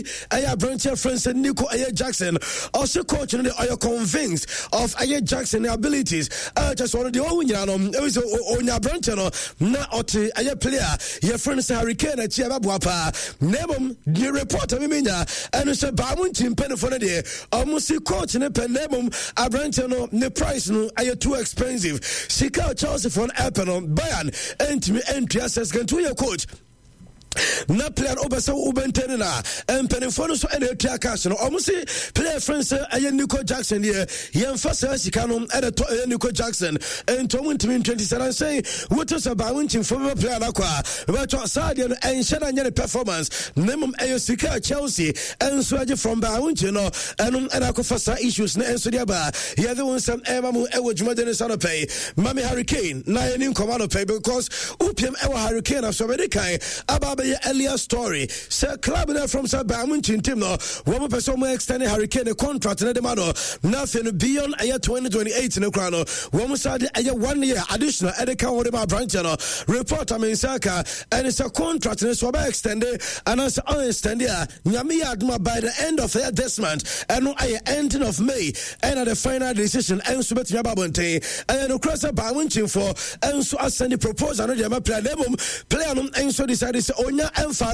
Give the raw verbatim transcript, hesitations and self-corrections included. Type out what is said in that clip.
Aya branch friends Nico Aya Jackson. Also coach and are you convinced of Aya Jackson abilities? I just wanted the own yanom. It was on your branch na oti Aya player. Your friends Hurricane at Chiaba Wapa. Nebum the reporter Mimina and it's a Bamun team penifone. Almost coach in a penebum a branch no the price no Aya too expensive. Sika Charles for an Apple Bayan and me entry access to your coach. Na player obasa ubentenina and penifone so and the cash no almost player friends Aya Nico Jackson here. Yan first Sikano and Nico Jackson and Tom twenty-seven say what is about winning former player Aqua but Sadian and Shadan performance Nemum Ayosika Chelsea and Swaji from Bawunchino and and Akofasa issues and Sudiaba. Yeah, the one some Emamu Ewaj Modern Son of Pay Mami Hurricane nine in command of pay because Upium Ewa Hurricane of Somedikai Ababa earlier story. Sir club from Sir Bamunchin Timno, one person more extended Hurricane a contract in the mano. Nothing beyond a year twenty twenty-eight in the crown. One side a year one year additional at the count of my branch. Report I mean Saka and it's a contract in the Swaba extended and as unextended Yamia by the end of this month and I ending of May and at the final decision and Subet Yababonte and across a Bamunchin for and so I send the proposal on the plan. Plan and so decided to own and